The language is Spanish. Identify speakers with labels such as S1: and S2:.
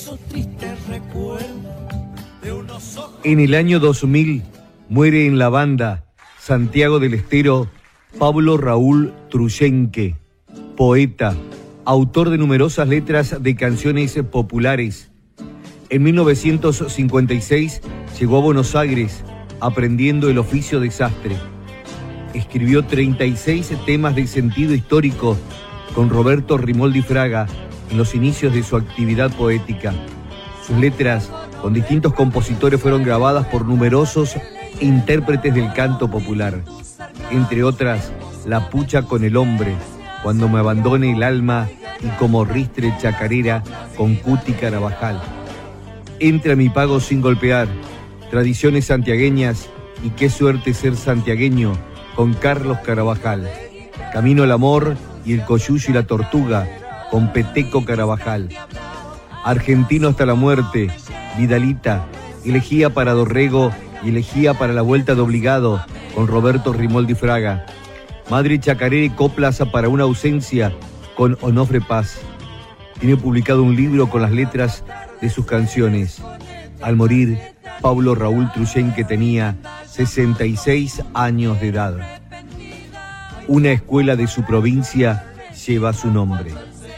S1: En el año 2000 muere en la banda Santiago del Estero Pablo Raúl Truyenque, poeta, autor de numerosas letras de canciones populares. En 1956 llegó a Buenos Aires aprendiendo el oficio de sastre. Escribió 36 temas de sentido histórico con Roberto Rimoldi Fraga en los inicios de su actividad poética. Sus letras con distintos compositores fueron grabadas por numerosos intérpretes del canto popular, entre otras La Pucha con el Hombre, Cuando me abandone el alma y Como ristre chacarera con Cuti Carabajal. Entra mi pago sin golpear, Tradiciones santiagueñas y Qué suerte ser santiagueño con Carlos Carabajal. Camino al amor y El coyuyo y la tortuga con Peteco Carabajal. Argentino hasta la muerte, Vidalita, Elegía para Dorrego y Elegía para la vuelta de obligado con Roberto Rimoldi Fraga. Madre chacarera y coplas para una ausencia con Onofre Paz. Tiene publicado un libro con las letras de sus canciones. Al morir, Pablo Raúl Truyenque tenía 66 años de edad. Una escuela de su provincia lleva su nombre.